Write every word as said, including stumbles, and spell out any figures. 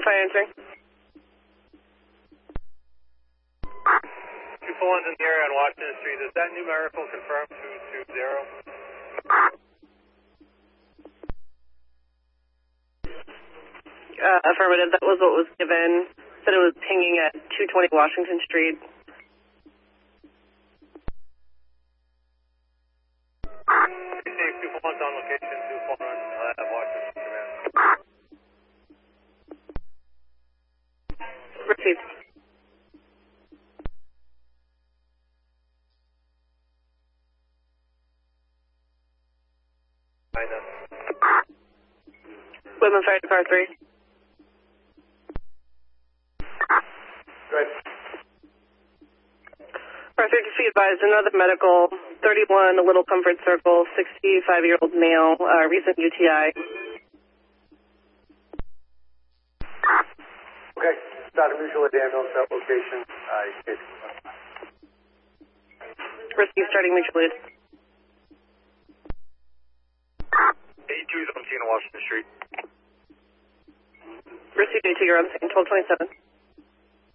Fine answering. Two four one's in the area on Washington Street. Is that numerical confirmed two two zero? Uh, affirmative, that was what was given. Said it was pinging at two twenty Washington Street. two four one's on location, two four one, uh, Washington Command. Received. I know. Women fired to car three. Good. Car three, just be advised, another medical, thirty-one, a Little Comfort Circle, sixty-five-year-old male, uh, recent U T I. Okay, start a mutual at ambulance at location. Uh, Receive, starting mutual aid. eighty-two is on scene on Washington Street. Receive, eighty-two, you're on scene, twelve twenty-seven.